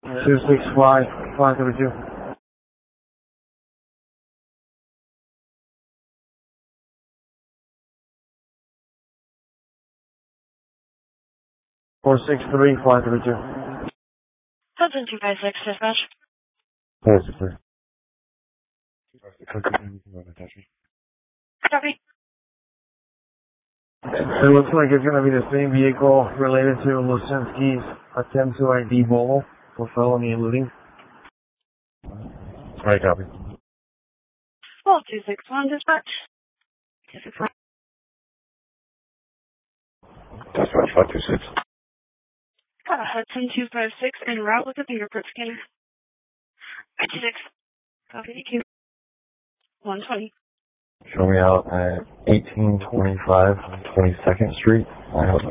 26Y532. Four 63532. Hudson 256 dispatch. 463. Copy. It looks like it's going to be the same vehicle related to Lusinski's attempt to ID Volvo for felony and looting. Alright, copy. Well, 261 dispatch. 261. Dispatch 526. Got a Hudson 256 en route with a fingerprint scanner. 56. Copy, thank you. 120. Show me out at 1825 22nd Street. I hope